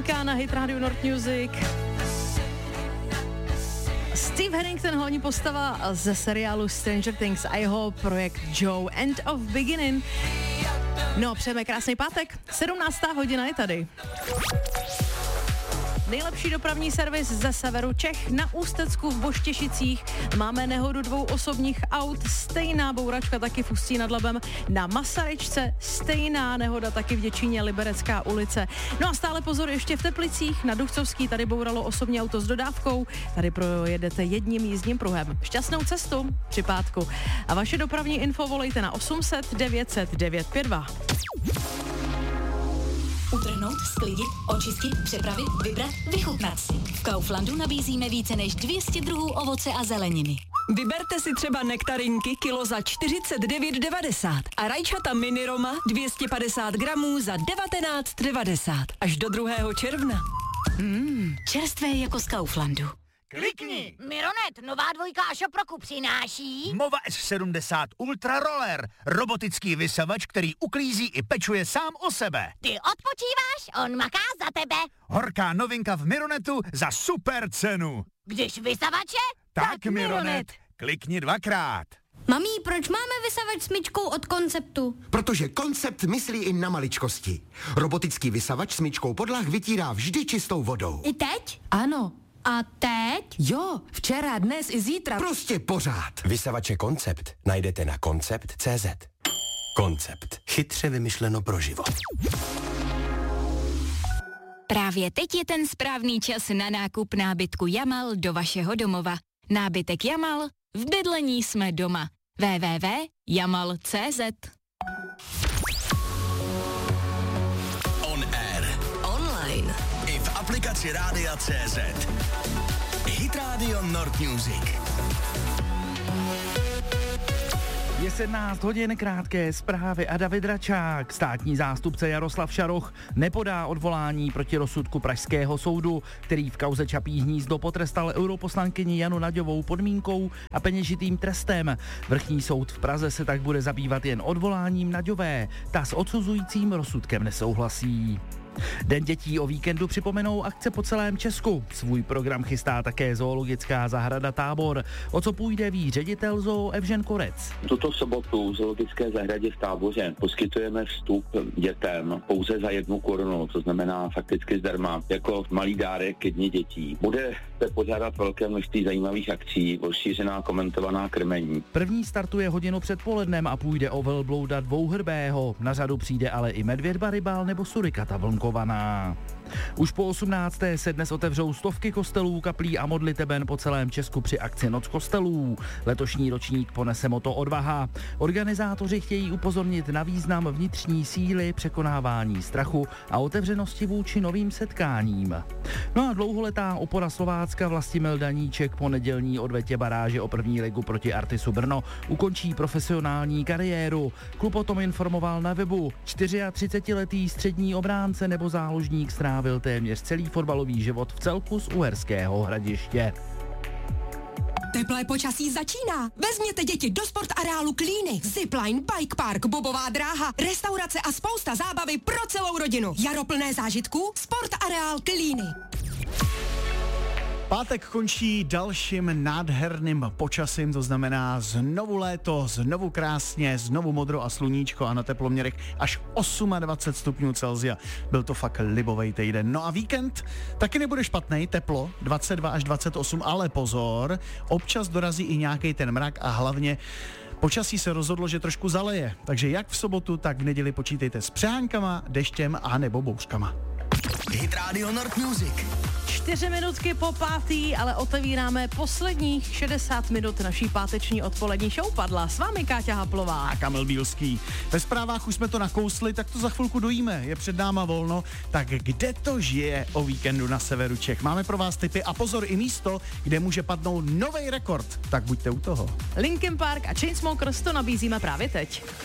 novinka na Hit Radio North Music. Steve Harrington, hlavní postava ze seriálu Stranger Things a jeho projekt Joe, End of Beginning. No, přejeme krásný pátek, 17. hodina je tady. Nejlepší dopravní servis ze severu Čech. Na Ústecku v Boštěšicích máme nehodu 2 osobních aut, stejná bouračka taky v Ústí nad Labem. Na Masaryčce stejná nehoda taky v Děčíně, Liberecká ulice. No a stále pozor ještě v Teplicích, na Duchcovský, tady bouralo osobní auto s dodávkou, tady projedete jedním jízdním pruhem. Šťastnou cestu při pátku. A vaše dopravní info volejte na 800 900 952. Utrhnout, sklidit, očistit, přepravit, vybrat, vychutnat si. V Kauflandu nabízíme více než 200 druhů ovoce a zeleniny. Vyberte si třeba nektarinky kilo za 49,90 a rajčata mini Roma 250 gramů za 19,90 až do 2. června. Čerstvé jako z Kauflandu. Klikni! Mironet, nová 2 Ašoproku přináší. Mova S70 Ultra Roller. Robotický vysavač, který uklízí i pečuje sám o sebe. Ty odpočíváš, on maká za tebe. Horká novinka v Mironetu za super cenu. Když vysavače, Tak Mironet. Klikni 2krát. Mami, proč máme vysavač s myčkou od Konceptu? Protože Koncept myslí i na maličkosti. Robotický vysavač s myčkou podlah vytírá vždy čistou vodou. I teď? Ano. A teď? Jo, včera, dnes i zítra. Prostě pořád. Vysavače Koncept najdete na koncept.cz. Koncept. Chytře vymyšleno pro život. Právě teď je ten správný čas na nákup nábytku Jamal do vašeho domova. Nábytek Jamal, v bydlení jsme doma. www.jamal.cz. On air. Online. I v aplikaci Rádia CZ. Hit Radio North Music. Je 17 hodin, krátké zprávy a David Račák. Státní zástupce Jaroslav Šaroch nepodá odvolání proti rozsudku pražského soudu, který v kauze Čapí hnízdo potrestal europoslankyni Janu Naďovou podmínkou a peněžitým trestem. Vrchní soud v Praze se tak bude zabývat jen odvoláním Naďové. Ta s odsuzujícím rozsudkem nesouhlasí. Den dětí o víkendu připomenou akce po celém Česku. Svůj program chystá také zoologická zahrada Tábor. O co půjde, ví ředitel zoo Evžen Korec. Tuto sobotu v zoologické zahradě v Táboře poskytujeme vstup dětem pouze za 1 korunu, to znamená fakticky zdarma, jako malý dárek ke dni dětí. Bude se pořádat velké množství zajímavých akcí, rozšířená komentovaná krmení. První startuje hodinu před polednem a půjde o velblouda dvouhrbého. Na řadu přijde ale i medvěd baribál nebo surikata vlnkovaná. Už po 18. se dnes otevřou stovky kostelů, kaplí a modliteben po celém Česku při akci Noc kostelů. Letošní ročník ponese moto Odvaha. Organizátoři chtějí upozornit na význam vnitřní síly, překonávání strachu a otevřenosti vůči novým setkáním. No a dlouholetá opora Slovácka Vlastimil Daníček po nedělní odvetě baráže o první ligu proti Artisu Brno ukončí profesionální kariéru. Klub o tom informoval na webu. 34letý střední obránce nebo záložník strávil téměř celý fotbalový život v celku z Uherského Hradiště. Teplé počasí začíná. Vezměte děti do sportareálu Klíny. Zipline, bike park, bobová dráha, restaurace a spousta zábavy pro celou rodinu. Jaro plné zážitků, sportareál Klíny. Pátek končí dalším nádherným počasím, to znamená znovu léto, znovu krásně, znovu modro a sluníčko a na teploměrech až 28 stupňů Celsia. Byl to fakt libovej týden. No a víkend taky nebude špatnej, teplo, 22 až 28, ale pozor, občas dorazí i nějaký ten mrak a hlavně počasí se rozhodlo, že trošku zaleje. Takže jak v sobotu, tak v neděli počítejte s přehánkama, deštěm a nebo bouřkama. Hit Radio North Music. 4 minutky po 5, ale otevíráme posledních 60 minut naší páteční odpolední show. Padla s vámi Káťa Haplová a Kamil Bílský. Ve zprávách už jsme to nakousli, tak to za chvilku dojíme. Je před náma volno, tak kde to žije o víkendu na severu Čech? Máme pro vás tipy a pozor i místo, kde může padnout nový rekord. Tak buďte u toho. Linkin Park a Chainsmokers to nabízíme právě teď.